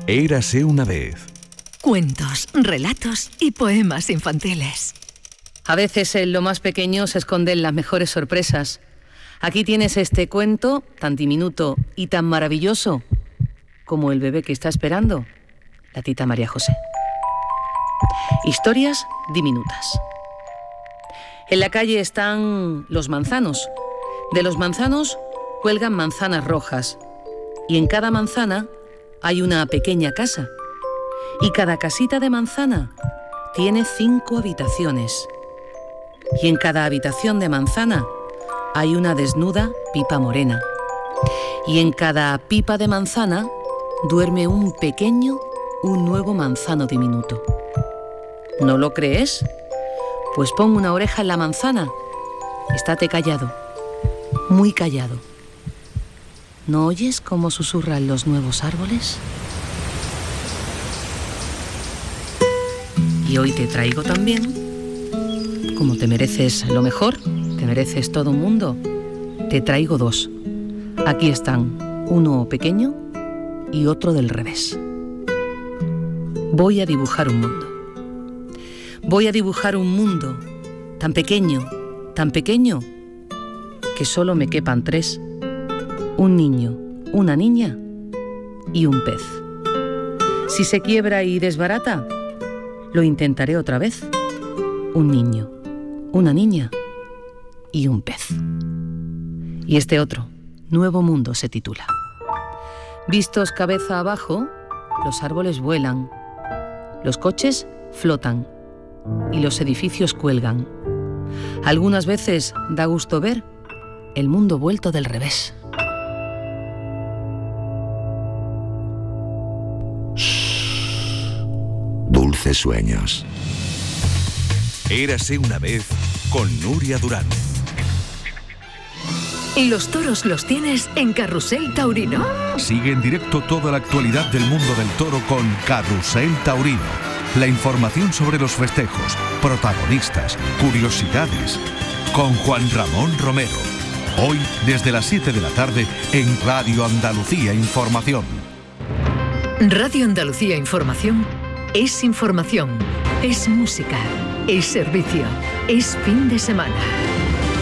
Érase una vez. Cuentos, relatos y poemas infantiles. A veces en lo más pequeño se esconden las mejores sorpresas. Aquí tienes este cuento tan diminuto y tan maravilloso como el bebé que está esperando la tita María José. Historias diminutas. En la calle están los manzanos. De los manzanos cuelgan manzanas rojas y en cada manzana hay una pequeña casa. Y cada casita de manzana tiene 5 habitaciones. Y en cada habitación de manzana hay una desnuda pipa morena. Y en cada pipa de manzana duerme un nuevo manzano diminuto. ¿No lo crees? Pues pon una oreja en la manzana. Estate callado, muy callado. ¿No oyes cómo susurran los nuevos árboles? Y hoy te traigo también, como te mereces lo mejor, te mereces todo un mundo, te traigo 2. Aquí están, uno pequeño y otro del revés. Voy a dibujar un mundo. Voy a dibujar un mundo tan pequeño, que solo me quepan 3. Un niño, una niña y un pez. Si se quiebra y desbarata, lo intentaré otra vez. Un niño, una niña y un pez. Y este otro, Nuevo Mundo, se titula. Vistos cabeza abajo, los árboles vuelan, los coches flotan y los edificios cuelgan. Algunas veces da gusto ver el mundo vuelto del revés. Dulces sueños. Érase una vez con Nuria Durán. Y los toros los tienes en Carrusel Taurino. Sigue en directo toda la actualidad del mundo del toro con Carrusel Taurino. La información sobre los festejos, protagonistas, curiosidades. Con Juan Ramón Romero. Hoy desde las 7 de la tarde en Radio Andalucía Información. Radio Andalucía Información es información, es música, es servicio, es fin de semana.